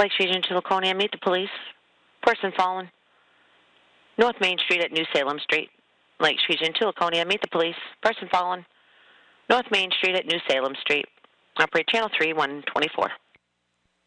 Lake Street into Laconia, meet the police. Person fallen. North Main Street at New Salem Street. Lake Street into Laconia, meet the police. Person fallen. North Main Street at New Salem Street. Operate Channel 3, 124.